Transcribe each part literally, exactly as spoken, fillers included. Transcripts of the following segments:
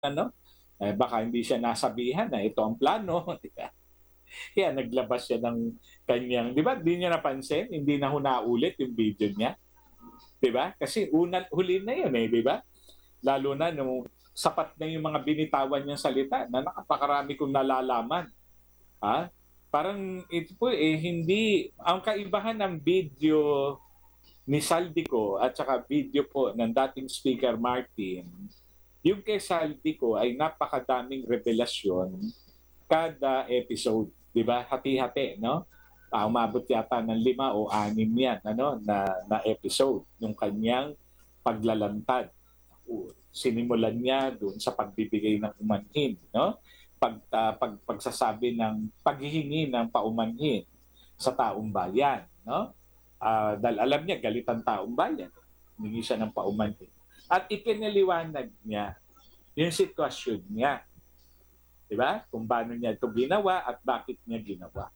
ano, eh, baka hindi siya nasabihan na ito ang plano, di ba? Kaya naglabas siya ng kanyang, di ba, di niyo napansin, hindi na ho naulit yung video niya, di ba? Kasi una, huli na yun eh, di ba? Lalo na nung sapat na yung mga binitawan niyang salita na napakarami kong nalalaman. Ha? Parang ito po eh, hindi, ang kaibahan ng video ni Saldico at saka video po ng dating Speaker Martin, yung kay Saldico ay napakadaming revelasyon kada episode, di ba? Hati-hati, no? Uh, umabot yata ng lima o anim yan, ano, na, na episode ng kanyang paglalantad. Sinimulan niya doon sa pagbibigay ng umanhin, no? Pag, uh, pag, pagsasabi ng paghihingi ng paumanhin sa taong bayan, no? Uh, dahil alam niya, galit ang taong bayan. Humingi siya ng paumanhin. At ipinaliwanag niya yung sitwasyon niya. Di ba? Kung paano niya ito ginawa at bakit niya ginawa.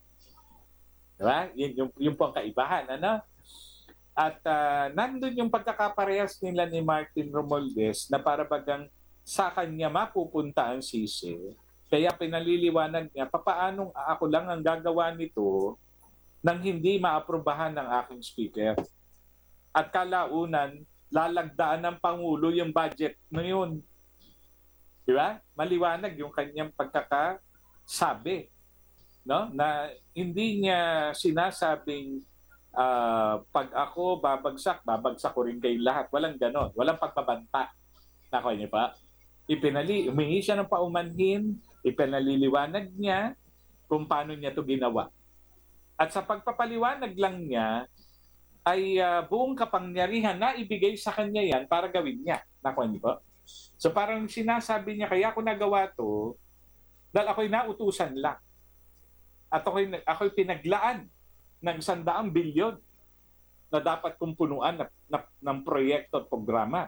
Di ba? Yun, yung, yung po ang kaibahan. Ano? At uh, nandun yung pagkakaparehas nila ni Martin Romualdez na para bagang sa kanya mapupunta ang sisi. Kaya pinaliliwanag niya, papaanong ako lang ang gagawa nito nang hindi maaprubahan ng aking speaker. At kalaunan, lalagdaan ng Pangulo yung budget na yun. Di ba? Maliwanag yung kanyang pagkakasabi. No? Na hindi niya sinasabing uh, pag ako babagsak, babagsak ko rin kayo lahat. Walang ganon. Walang pagbabanta. Nako niyo pa? Ipinali, umingi siya ng paumanhin, ipinaliliwanag niya kung paano niya ito ginawa. At sa pagpapaliwanag lang niya, ay uh, buong kapangyarihan na ibigay sa kanya yan para gawin niya. Nakuha niyo po? So parang sinasabi niya, kaya ako nagawa to dahil ako'y nautusan lang. At ako'y, ako'y pinaglaan ng sandaang bilyon na dapat kong punuan na, na, ng proyekto at programa.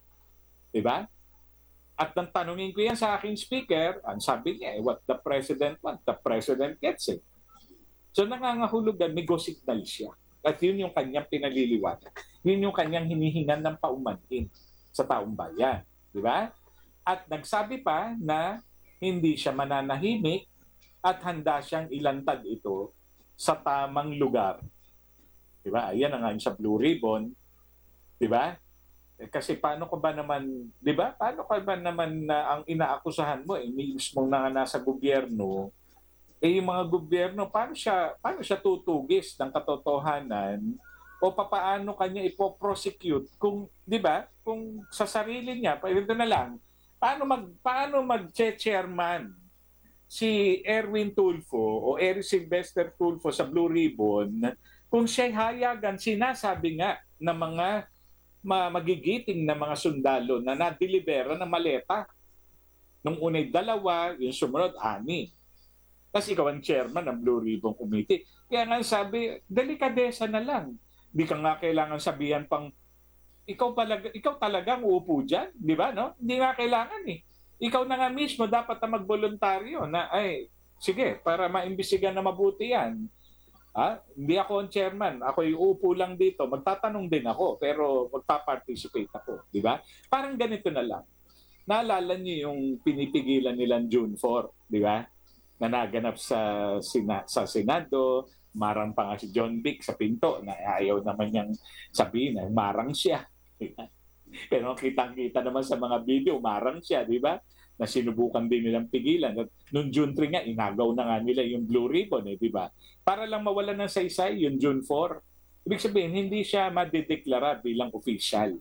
Diba? At nang tanungin ko yan sa aking speaker, ang sabi niya, eh, what the president wants, the president gets it. So nangangahulugan, may go signal siya. At yun yung kanyang pinaliliwanag. Yun yung kanyang hinihingan ng paumanhin sa taong bayan. Di ba? At nagsabi pa na hindi siya mananahimik at handa siyang ilantad ito sa tamang lugar. Di ba? Ayan ang nga sa Blue Ribbon. Di ba? Eh, kasi paano ko ba naman, di ba? Paano ka ba naman na uh, ang inaakusahan mo, eh, mismo na nasa gobyerno, eh yung mga gobyerno, paano siya, paano siya tutugis ng katotohanan o papaano kanya ipoprosecute kung, di ba, kung sa sarili niya, ito na lang, paano mag, paano mag-chairman si Erwin Tulfo o Eric Sylvester Tulfo sa Blue Ribbon kung siya'y hayagan, sinasabi nga ng mga magigiting na mga sundalo na nadelibera ng maleta. Nung unay dalawa, yung sumunod, ani. Tapos ikaw ang chairman ng Blue Ribbon Committee. Kaya nga sabi, delikadesa na lang. Hindi ka nga kailangan sabihan pang, ikaw, talaga, ikaw talagang uupo dyan, di ba? No? Hindi nga kailangan eh. Ikaw na nga mismo dapat na magboluntaryo na, ay, sige, para maimbisigan na mabuti yan. Ha? Hindi ako ang chairman, ako uupo lang dito, magtatanong din ako, pero magpa-participate ako, di ba? Parang ganito na lang. Naalala niyo yung pinipigilan nilang June fourth, di ba? Na naganap sa, sina, sa Senado, marang pa nga si John Vic sa pinto, na ayaw naman niyang sabihin na marang siya. Di ba? Pero kitang-kita naman sa mga video, marang siya, di ba? Na sinubukan din nilang pigilan. At noong June three nga, inagaw na nga nila yung Blue Ribbon, eh, di ba? Para lang mawala ng saysay, yung June fourth. Ibig sabihin, hindi siya madideklara bilang official.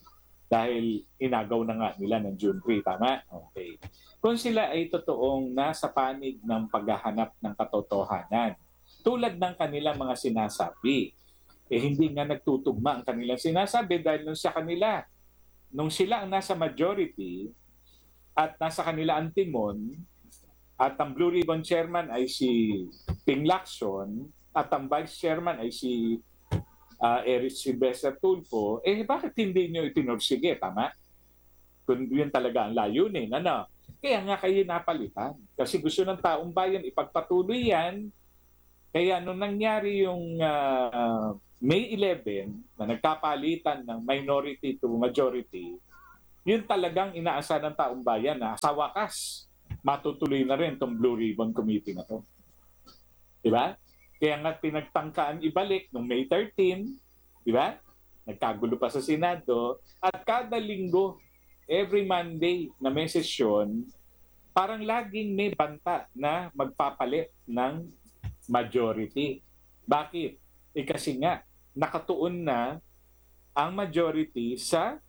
Dahil inagaw na nga nila ng June three, tama? Okay. Kung sila ay totoong nasa panig ng paghahanap ng katotohanan, tulad ng kanilang mga sinasabi, eh hindi nga nagtutugma ang kanilang sinasabi dahil nung sa kanila, nung sila ang nasa majority, at nasa kanila ang timon, at ang Blue Ribbon Chairman ay si Ping Lacson, at ang Vice Chairman ay si uh, Eric Sylvester Tulfo, eh bakit hindi nyo itinursige, tama? Kung yun talaga ang layunin, ano? Kaya nga kayo napalitan. Kasi gusto ng taong bayan ipagpatuloy yan. Kaya nung nangyari yung uh, May eleventh, na nagkapalitan ng minority to majority, Yun talagang inaasahan ng taong bayan na sa wakas, matutuloy na rin itong Blue Ribbon Committee na to. Di ba? Kaya nga pinagtangkaan ibalik noong May thirteenth, di ba? Nagkagulo pa sa Senado. At kada linggo, every Monday na may sesyon, parang laging may banta na magpapalit ng majority. Bakit? Eh kasi nga, nakatuon na ang majority sa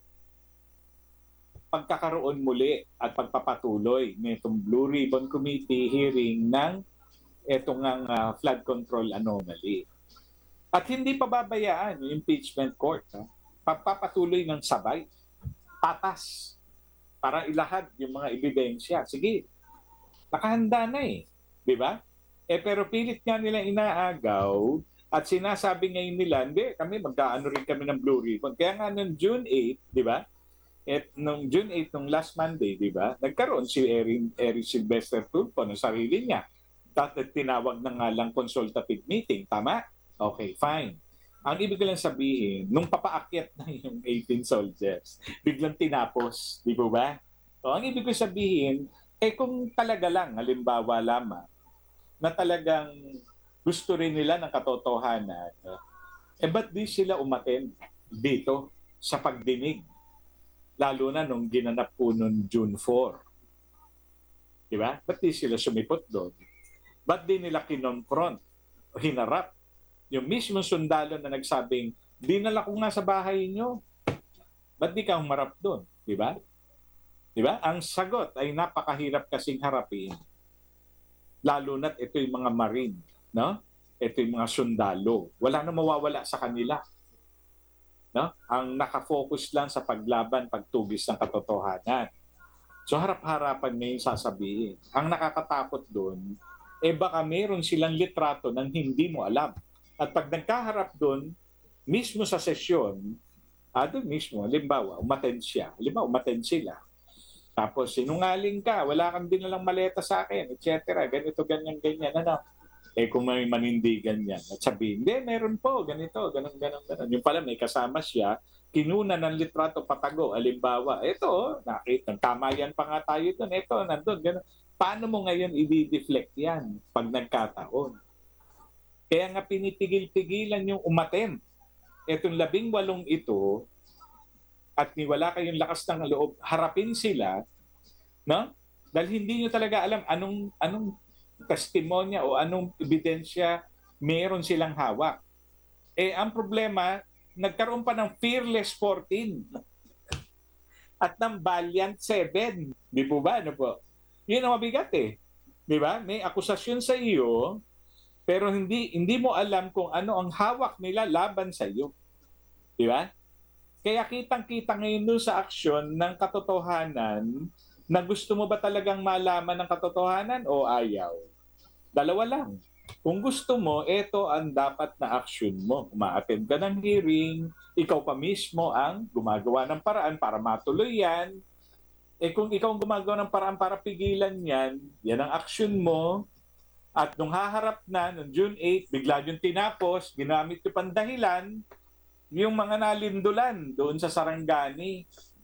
pagkakaroon muli at pagpapatuloy nitong Blue Ribbon Committee hearing ng itong uh, flood control anomaly. At hindi pa babayaan yung impeachment court. Ha? Pagpapatuloy ng sabay, patas, para ilahad yung mga ebidensya. Sige, nakahanda na eh. Di ba? Eh pero pilit nga nila inaagaw at sinasabi ngayon nila, hindi, kami magkaano rin kami ng Blue Ribbon. Kaya nga noong June eighth, di ba? At nung June eighth, nung last Monday, di ba? Nagkaroon si Erin, Erin Sylvester Tulfo ng sarili niya. At tinawag na nga lang consultative meeting. Tama? Okay, fine. Ang ibig lang sabihin, nung papaakyat na yung eighteen soldiers, biglang tinapos. Di ba ba? So, ang ibig sabihin, eh kung talaga lang, halimbawa lamang, na talagang gusto rin nila ng katotohanan, eh ba't di sila umaten dito sa pagdinig? Lalo na nung ginanap po noong June fourth. Di ba? Ba't di sila sumipot doon? Ba't di nila kinonfront o hinarap yung mismo sundalo na nagsabing, dinala ko nga sa bahay nyo. Ba't di ka humarap doon? Di ba? Di ba? Ang sagot ay napakahirap kasing harapin. Lalo na't ito yung mga marine, no? Ito yung mga sundalo. Wala na mawawala sa kanila. No? Ang nakafocus lang sa paglaban, pagtugis ng katotohanan. So harap-harapan na yung sasabihin. Ang nakakatakot doon, eh baka meron silang litrato ng hindi mo alam. At pag nagkaharap doon, mismo sa sesyon, ah, doon mismo, halimbawa, umattend siya. Halimbawa, umattend sila. Tapos, sinungaling ka, wala kang dinalang maleta sa akin, et cetera. Ganito, ganyan, ganyan. Ano? Eh kung may manindigan yan, at sabihin, hindi, meron po, ganito, ganun, ganun, ganun. Yung pala, may kasama siya, kinuna ng litrato patago, halimbawa, ito, nakita, tamayan pa nga tayo doon, ito, nandun, ganun. Paano mo ngayon i-deflect yan pag nagkataon? Kaya nga pinipigil-pigilan yung umaten. Itong labing walong ito, at ni wala kayong lakas ng loob, harapin sila, no? Dahil hindi nyo talaga alam anong, anong testimonya o anong ebidensya meron silang hawak. Eh, ang problema, nagkaroon pa ng Fearless fourteen at ng Valiant seven. Di po ba? Ano po? Yun ang mabigat eh. Di ba? May akusasyon sa iyo, pero hindi hindi mo alam kung ano ang hawak nila laban sa iyo. Di ba? Kaya kitang-kita ngayon doon sa aksyon ng katotohanan na gusto mo ba talagang malaman ng katotohanan o ayaw? Dalawa lang. Kung gusto mo, ito ang dapat na aksyon mo. Uma-attend ka ng hearing, ikaw pa mismo ang gumagawa ng paraan para matuloy yan. Eh kung ikaw ang gumagawa ng paraan para pigilan yan, yan ang aksyon mo. At nung haharap na, noong June eighth, bigla yung tinapos, ginamit yung pandahilan, yung mga nalindulan doon sa Sarangani.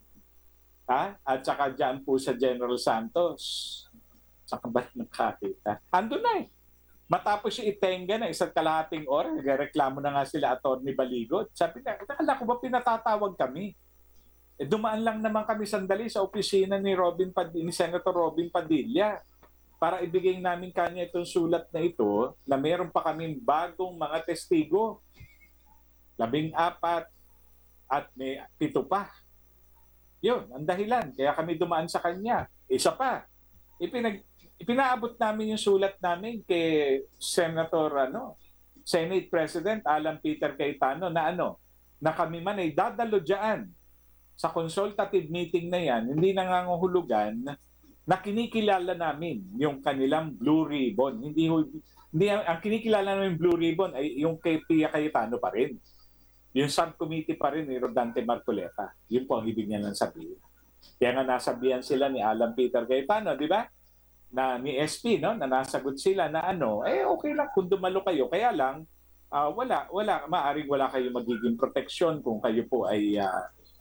Ha? At saka dyan po sa General Santos. Saka ba nakakita? Ando na eh. Matapos yung itenga na isang kalahating oras, nagreklamo na nga sila Atty. Baligot. Sabi na, akala ko ba pinatatawag kami? Eh, dumaan lang naman kami sandali sa opisina ni Robin Pad- ni Senator Robin Padilla para ibigay namin kanya itong sulat na ito na meron pa kaming bagong mga testigo. Labing apat at may pito pa. Yun, ang dahilan. Kaya kami dumaan sa kanya. Isa pa, ipinag, ipinaabot namin yung sulat namin kay Senator, ano, Senate President Alan Peter Cayetano na ano, na kami man ay dadalo dyan sa consultative meeting na yan, hindi nangangahulugan na kinikilala namin yung kanilang Blue Ribbon. Hindi, hindi ang kinikilala namin Blue Ribbon ay yung kay Pia Cayetano pa rin. Yung subcommittee pa rin ni Rodante Marcoleta. Yun po ang ibig niya lang sabihin. Kaya nga nasabihan sila ni Alan Peter Cayetano, di ba? Na ni S P, no? Na nasagot sila na ano, eh okay lang kung dumalo kayo. Kaya lang, uh, wala, wala, maaring wala kayo magiging proteksyon kung kayo po ay uh,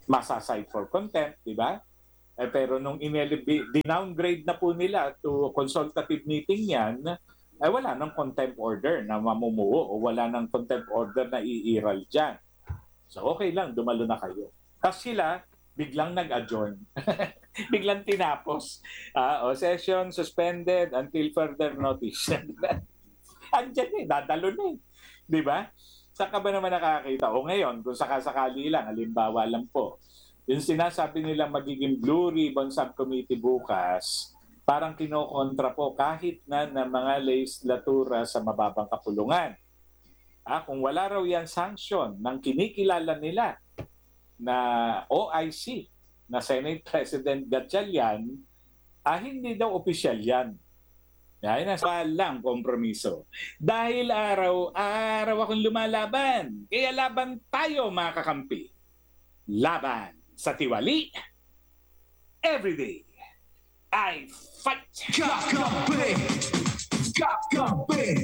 masasite for contempt, di ba? Eh, pero nung in-downgrade na po nila to consultative meeting yan, eh wala nang contempt order na mamumuo o wala nang contempt order na iiral dyan. So okay lang, dumalo na kayo. Kasi sila, biglang nag-adjourn. Biglang tinapos. Ah, o session suspended until further notice. Andiyan eh, dadalo na eh. Di ba? Saan ka ba naman nakakita? O ngayon, kung sakasakali lang, halimbawa lang po, yung sinasabi nila magiging Blue Ribbon Subcommittee bukas, parang kinokontra po kahit na ng mga legislatura sa mababang kapulungan. Ah, kung wala raw yan sanction ng kinikilala nila na O I C, na Senate President Gatchalian, ah, hindi daw opisyal yan. Yan, nasa lang kompromiso. Dahil araw-araw akong lumalaban. Kaya laban tayo mga kakampi. Laban sa tiwali. Everyday, I fight. Kakampi! Kakampi!